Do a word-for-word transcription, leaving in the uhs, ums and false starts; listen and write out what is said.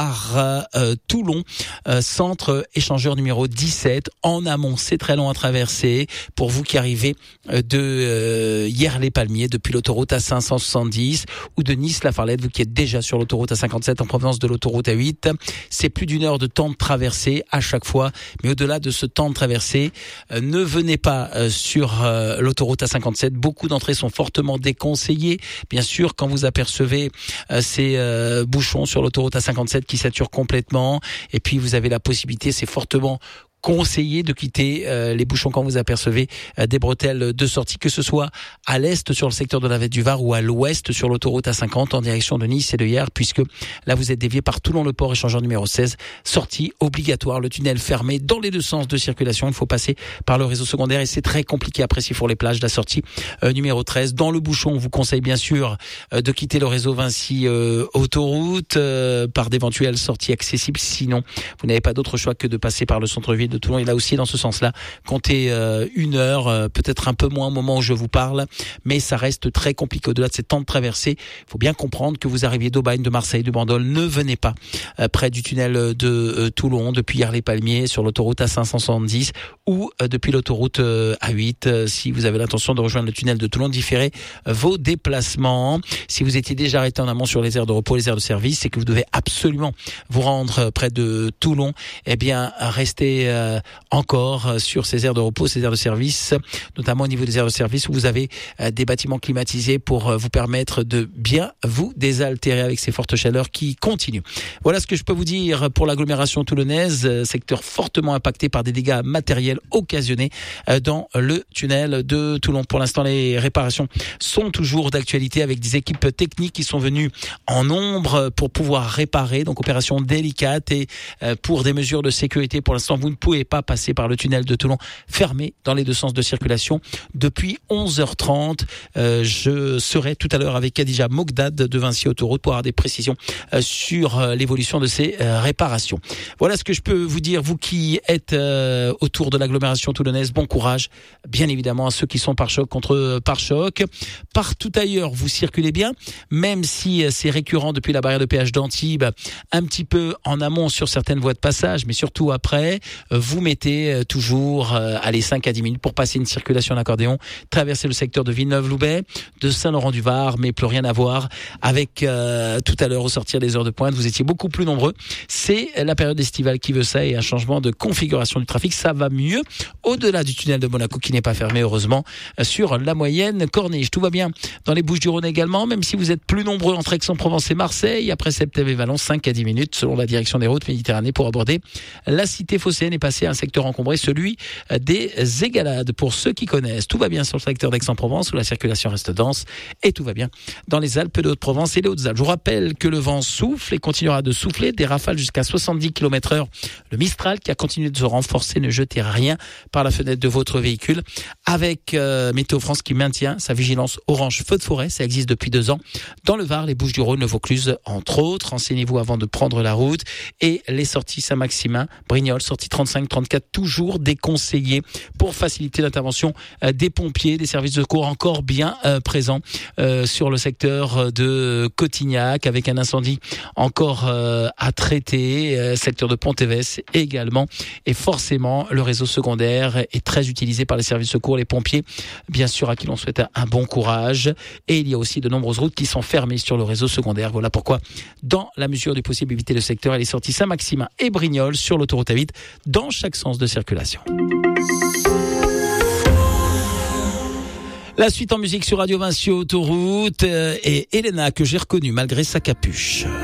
Euh, Toulon, euh, centre échangeur numéro dix-sept, en amont. C'est très long à traverser pour vous qui arrivez euh, de euh, Hyères-les-Palmiers depuis l'autoroute A cinq cent soixante-dix ou de Nice-la-Farlette, vous qui êtes déjà sur l'autoroute A cinquante-sept en provenance de l'autoroute A huit. C'est plus d'une heure de temps de traversée à chaque fois, mais au-delà de ce temps de traversée, euh, ne venez pas euh, sur euh, l'autoroute A cinquante-sept. Beaucoup d'entrées sont fortement déconseillées. Bien sûr, quand vous apercevez euh, ces euh, bouchons sur l'autoroute A cinquante-sept qui sature complètement, et puis vous avez la possibilité, c'est fortement conseillé de quitter euh, les bouchons quand vous apercevez euh, des bretelles de sortie, que ce soit à l'est sur le secteur de la Vette du Var ou à l'ouest sur l'autoroute A cinquante en direction de Nice et de Hyères, puisque là vous êtes dévié par Toulon-le-Port, échangeur numéro seize, sortie obligatoire, le tunnel fermé dans les deux sens de circulation. Il faut passer par le réseau secondaire et c'est très compliqué après s'il faut les plages. La sortie euh, numéro treize dans le bouchon, on vous conseille bien sûr euh, de quitter le réseau Vinci euh, autoroute euh, par d'éventuelles sorties accessibles, sinon vous n'avez pas d'autre choix que de passer par le centre-ville de Toulon. Et là aussi, dans ce sens-là, comptez euh, une heure, euh, peut-être un peu moins au moment où je vous parle, mais ça reste très compliqué au-delà de ces temps de traversée. Il faut bien comprendre que vous arriviez d'Aubagne, de Marseille, de Bandol, ne venez pas euh, près du tunnel de euh, Toulon, depuis Hyères-les-Palmiers, sur l'autoroute A cinq cent soixante-dix ou euh, depuis l'autoroute euh, A huit. Euh, si vous avez l'intention de rejoindre le tunnel de Toulon, différez euh, vos déplacements. Si vous étiez déjà arrêté en amont sur les aires de repos, les aires de service, c'est que vous devez absolument vous rendre euh, près de Toulon. Eh bien, restez euh, encore sur ces aires de repos, ces aires de service, notamment au niveau des aires de service où vous avez des bâtiments climatisés pour vous permettre de bien vous désaltérer avec ces fortes chaleurs qui continuent. Voilà ce que je peux vous dire pour l'agglomération toulonnaise, secteur fortement impacté par des dégâts matériels occasionnés dans le tunnel de Toulon. Pour l'instant, les réparations sont toujours d'actualité avec des équipes techniques qui sont venues en nombre pour pouvoir réparer, donc opération délicate, et pour des mesures de sécurité. Pour l'instant, vous ne pouvez pas passer par le tunnel de Toulon, fermé dans les deux sens de circulation depuis onze heures trente. Euh, je serai tout à l'heure avec Khadija Mogdad de Vinci Autoroute pour avoir des précisions euh, sur euh, l'évolution de ces euh, réparations. Voilà ce que je peux vous dire, vous qui êtes euh, autour de l'agglomération toulonnaise. Bon courage, bien évidemment, à ceux qui sont pare-choc contre euh, pare-choc. Partout ailleurs, vous circulez bien, même si euh, c'est récurrent depuis la barrière de péage d'Antibes, un petit peu en amont sur certaines voies de passage, mais surtout après. Vous mettez toujours euh, allez, cinq à dix minutes pour passer une circulation d'accordéon, traverser le secteur de Villeneuve-Loubet, de Saint-Laurent-du-Var, mais plus rien à voir avec euh, tout à l'heure au sortir des heures de pointe. Vous étiez beaucoup plus nombreux. C'est la période estivale qui veut ça et un changement de configuration du trafic. Ça va mieux au-delà du tunnel de Monaco qui n'est pas fermé, heureusement, sur la moyenne Corniche. Tout va bien dans les Bouches-du-Rhône également, même si vous êtes plus nombreux entre Aix-en-Provence et Marseille. Après Septembre et Valence, cinq à dix minutes selon la direction des routes Méditerranée pour aborder la cité phocéenne et passer un secteur encombré, celui des Égalades. Pour ceux qui connaissent, tout va bien sur le secteur d'Aix-en-Provence où la circulation reste dense, et tout va bien dans les Alpes de Haute-Provence et les Hautes-Alpes. Je vous rappelle que le vent souffle et continuera de souffler, des rafales jusqu'à soixante-dix kilomètres heure. Le Mistral qui a continué de se renforcer, ne jetez rien par la fenêtre de votre véhicule. Avec euh, Météo France qui maintient sa vigilance orange feu de forêt, ça existe depuis deux ans. Dans le Var, les Bouches-du-Rhône, le Vaucluse, entre autres. Renseignez-vous avant de prendre la route. Et les sorties Saint-Maximin, Brignoles, sortie trente-cinq trente-quatre, toujours déconseillées pour faciliter l'intervention euh, des pompiers, des services de secours encore bien euh, présents euh, sur le secteur de Cotignac, avec un incendie encore euh, à traiter, euh, secteur de Pont-Évès également. Et forcément, le réseau secondaire est très utilisé par les services de secours, les pompiers, bien sûr, à qui l'on souhaite un bon courage. Et il y a aussi de nombreuses routes qui sont fermées sur le réseau secondaire. Voilà pourquoi, dans la mesure du possible, éviter le secteur et les sorties Saint-Maximin et Brignoles sur l'autoroute A huit dans chaque sens de circulation. La suite en musique sur Radio Vinci Autoroute et Elena que j'ai reconnue malgré sa capuche.